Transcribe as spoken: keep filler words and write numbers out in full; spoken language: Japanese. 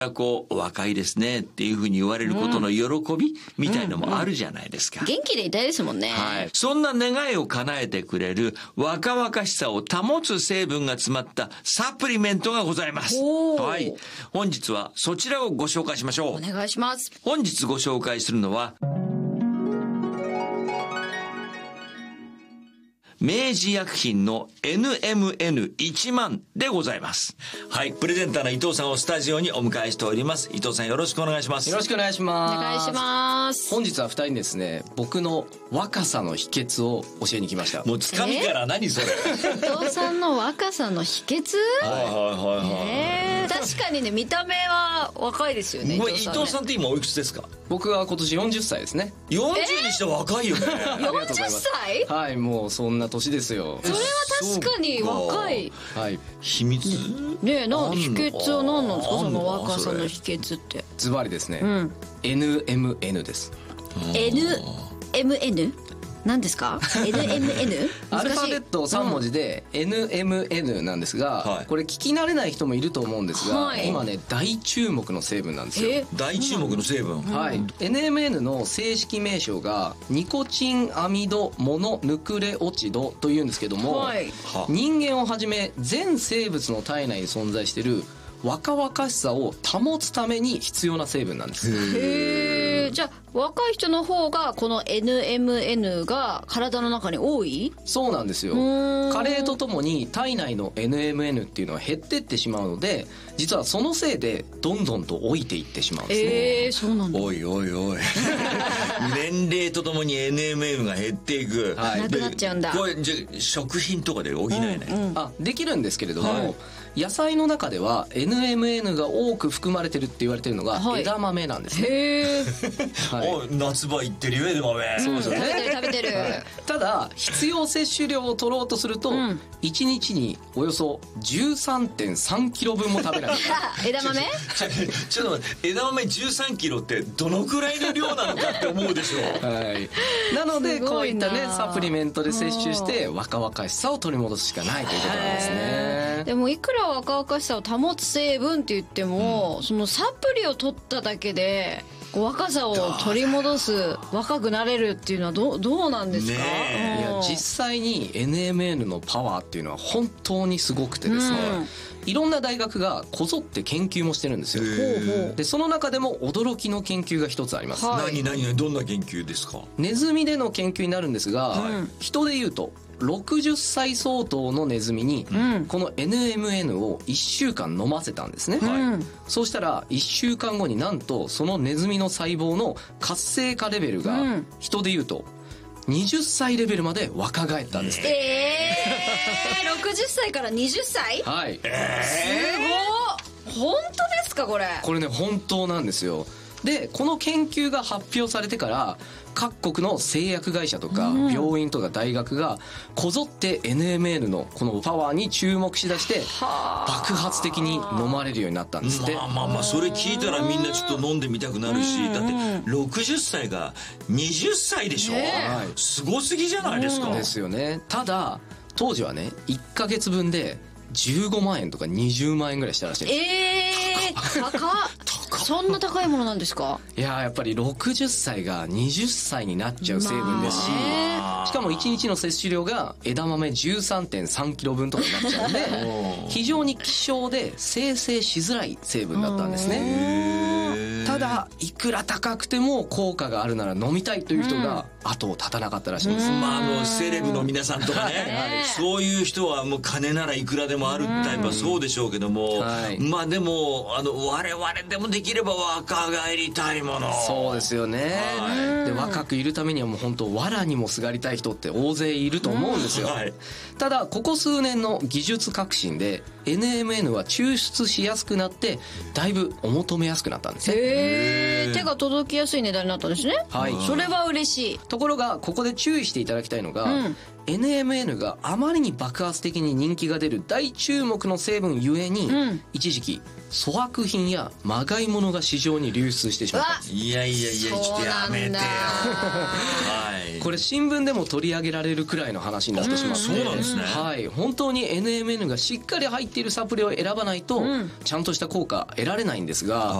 こう若いですねっていうふうに言われることの喜びみたいのもあるじゃないですか、 元気でいたいですもんね。 はい。そんな願いを叶えてくれる若々しさを保つ成分が詰まったサプリメントがございます。はい。本日はそちらをご紹介しましょう。 お願いします。 本日ご紹介するのは明治薬品の エヌエムエヌいちまん でございます。はい。プレゼンターの伊藤さんをスタジオにお迎えしております。伊藤さんよろしくお願いします。 よろしくお願いします。 お願いします。 本日はふたりにですね、僕の若さの秘訣を教えに来ました。 もうつかみから何それ。 伊藤さんの若さの秘訣？ はいはいはいはい。 えー、確かにね、見た目は若いですよね。伊藤さんね。 伊藤さんって今おいくつですか？ 僕は今年よんじゅっさいですね。 よんじゅうにして若いよね。 よんじゅっさい？ はい、もうそんな年ですよ。 それは確かに若い。 はい。 秘密？ ねえ、な秘訣は何なんですか、その若さの秘訣って。 ズバリですね、 うん、 エヌエムエヌ です。 エヌエムエヌ？ 何ですか？ エヌエムエヌ？ アルファベットさん文字で エヌエムエヌ なんですが、はい、これ聞き慣れない人もいると思うんですが、はい、今ね大注目の成分なんですよ。 え大注目の成分、 はい、うん、エヌエムエヌ の正式名称がニコチンアミドモノヌクレオチドというんですけども、はい、人間をはじめ全生物の体内に存在している若々しさを保つために必要な成分なんです。 へー。じゃあ若い人の方がこの エヌエムエヌ が体の中に多い？ そうなんですよ。加齢とともに体内の エヌエムエヌ っていうのは減ってってしまうので、実はそのせいでどんどんと老いていってしまうんですね。 えー、そうなんだ。 おいおいおい年齢とともに エヌエムエヌ が減っていく、 はい、なくなっちゃうんだ。 これじゃ食品とかで補えない、 うんうん、 あできるんですけれども、はい、野菜の中では エヌエムエヌ が多く含まれてるって言われてるのが枝豆なんですね。はい、 へー、 はい、お夏場行ってるよ枝豆。 そうですよね。 食べてる食べてる、はい、 ただ必要摂取量を取ろうとすると、うん、いちにちにおよそ じゅうさんてんさんキロぶんも食べない枝豆ちょっと待って、枝豆じゅうさんキロってどのくらいの量なのかって思うでしょう、はい、 なのでこういったねサプリメントで摂取して若々しさを取り戻すしかないということなんですね。 でもいくら若々しさを保つ成分って言っても、うん、そのサプリを取っただけで若さを取り戻す、若くなれるっていうのはど う, どうなんですか？ ね、いや実際に エヌエムエヌ のパワーっていうのは本当にすごくてですね、うん、いろんな大学がこぞって研究もしてるんですよ。でその中でも驚きの研究が一つあります。 はい、何何どんな研究ですか？ ネズミでの研究になるんですが、はい、人でいうとろくじゅっさい相当のネズミにこの エヌエムエヌ をいっしゅうかん飲ませたんですね、はい、そうしたらいっしゅうかんごになんとそのネズミの細胞の活性化レベルが人でいうとはたちレベルまで若返ったんですね。 えー、ろくじゅっさいからはたち？ はい、 えー、すごい。本当ですかこれ？ これね本当なんですよ。でこの研究が発表されてから各国の製薬会社とか病院とか大学がこぞって エヌエムエヌ のこのパワーに注目しだして爆発的に飲まれるようになったんですって。 まあまあまあそれ聞いたらみんなちょっと飲んでみたくなるし、だってろくじゅっさいがはたちでしょ、ね、すごすぎじゃないですか。 ですよね。ただ当時はねいっかげつぶんでじゅうごまんえんとかにじゅうまんえんぐらいしたらしいんです。 えー、高っそんな高いものなんですか？ いややっぱりろくじゅっさいがはたちになっちゃう成分ですし、まあ、しかもいちにちの摂取量が枝豆 じゅうさんてんさんキロぶんとかになっちゃうんで非常に希少で生成しづらい成分だったんですね。ただいくら高くても効果があるなら飲みたいという人が後を絶たなかったらしいんです。 まあ、あのセレブの皆さんとかね、はい、そういう人はもう金ならいくらでもあるタイプはそうでしょうけども、はい、まあでもあの我々でもできれば若返りたいもの。 そうですよね、はい、で若くいるためにはもう本当藁にもすがりたい人って大勢いると思うんですよ、はい、ただここ数年の技術革新で エヌエムエヌ は抽出しやすくなってだいぶお求めやすくなったんですね。 へー、手が届きやすい値段になったんですね。 はい、 それは嬉しい。 ところがここで注意していただきたいのが、うん、エヌエムエヌ があまりに爆発的に人気が出る大注目の成分ゆえに、うん、一時期粗悪品やまがいものが市場に流出してしまったんです。 いやいやいやちょっとやめてよはい、これ新聞でも取り上げられるくらいの話になってしまって、うん、 そうなんですね、 はい、本当に エヌエムエヌ がしっかり入っているサプリを選ばないと、うん、ちゃんとした効果得られないんですが、